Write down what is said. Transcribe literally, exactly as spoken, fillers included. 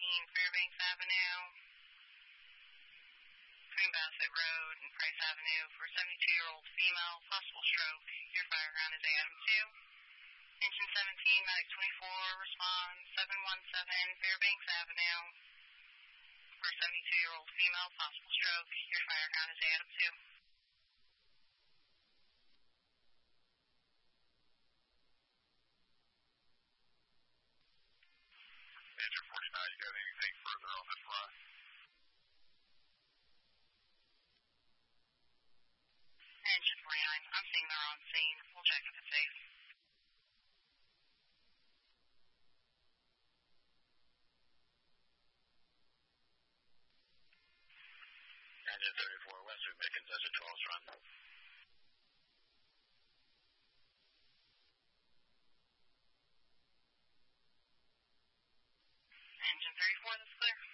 seventeen Fairbanks Avenue, between Bassett Road and Price Avenue for seventy-two-year-old female, possible stroke. Your fire ground is Adam two. Engine seventeen, Medic twenty-four, respond seven one seven Fairbanks Avenue for seventy-two-year-old female, possible stroke. Your fire ground is Adam two. Engine forty-nine, you got anything further on this run? Engine forty-nine, I'm seeing they're on scene. We'll check if it's safe. Engine thirty-four, Western Macon, Desert twelve run. Engine thirty-four, that's clear.